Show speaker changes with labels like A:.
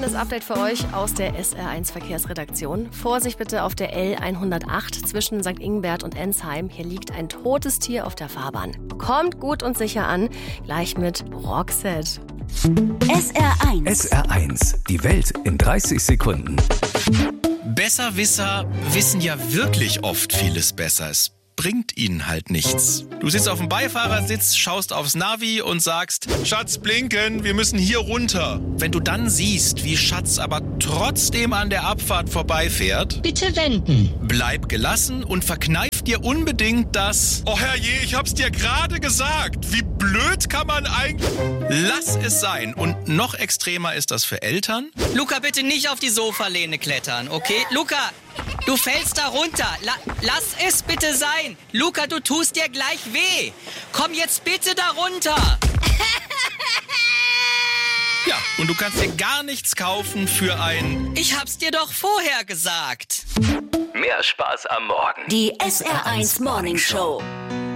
A: aktuelles Update für euch aus der SR1 Verkehrsredaktion. Vorsicht bitte auf der L108 zwischen St. Ingbert und Ensheim. Hier liegt ein totes Tier auf der Fahrbahn. Kommt gut und sicher an, gleich mit Roxette.
B: SR1.
C: SR1, die Welt in 30 Sekunden.
D: Besserwisser wissen ja wirklich oft vieles besser. Es bringt ihnen halt nichts. Du sitzt auf dem Beifahrersitz, schaust aufs Navi und sagst: Schatz, blinken, wir müssen hier runter. Wenn du dann siehst, wie Schatz aber trotzdem an der Abfahrt vorbeifährt,
B: Bitte wenden.
D: bleib gelassen und verkneif dir unbedingt das: Oh herrje, ich hab's dir gerade gesagt. Wie blöd kann man eigentlich... Lass es sein. Und noch extremer ist das für Eltern.
E: Luca, bitte nicht auf die Sofalehne klettern, okay? Luca, du fällst da runter. Lass es bitte sein. Luca, du tust dir gleich weh. Komm jetzt bitte da runter.
D: Ja, und du kannst dir gar nichts kaufen für ein...
E: Ich hab's dir doch vorher gesagt.
C: Mehr Spaß am Morgen.
B: Die SR1 Morning Show.